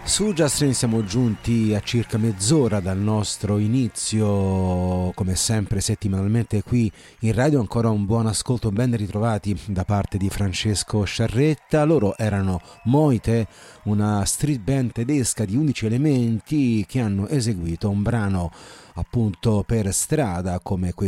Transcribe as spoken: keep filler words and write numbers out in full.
Su Just siamo giunti a circa mezz'ora dal nostro inizio, come sempre settimanalmente qui in radio. Ancora un buon ascolto, ben ritrovati da parte di Francesco Sciarretta. Loro erano Moite, una street band tedesca di undici elementi che hanno eseguito un brano appunto per strada come questo